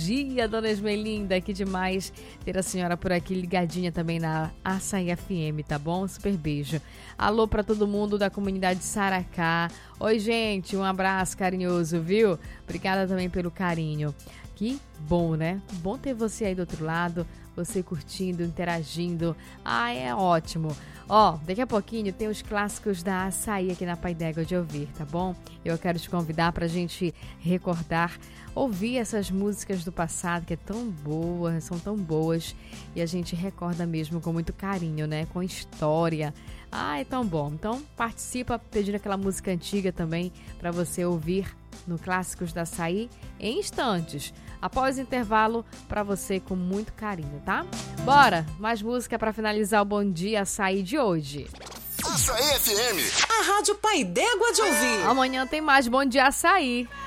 dia, dona Esmelinda. Que demais ter a senhora por aqui ligadinha também na Açaí FM, tá bom? Super beijo. Alô pra todo mundo da comunidade Saracá. Oi, gente, um abraço carinhoso, viu? Obrigada também pelo carinho. Que bom, né? Bom ter você aí do outro lado, você curtindo, interagindo. Ah, é ótimo. Ó, daqui a pouquinho tem os clássicos da Açaí aqui na Pai d'Égua de ouvir, tá bom? Eu quero te convidar pra gente recordar, ouvir essas músicas do passado que é tão boa, são tão boas e a gente recorda mesmo com muito carinho, né? Com história. Ah, é tão bom. Então, participa pedindo aquela música antiga também pra você ouvir no Clássicos da Açaí em instantes. Após o intervalo, para você com muito carinho, tá? Bora! Mais música para finalizar o Bom Dia Açaí de hoje. Açaí FM. A Rádio Pai d'Égua de ouvir. Amanhã tem mais Bom Dia Açaí.